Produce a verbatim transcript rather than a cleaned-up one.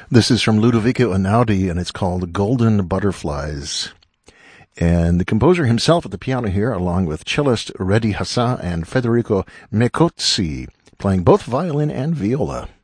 This is from Ludovico Einaudi, and it's called Golden Butterflies. And the composer himself at the piano here, along with cellist Reddy Hassan and Federico Mecozzi, playing both violin and viola.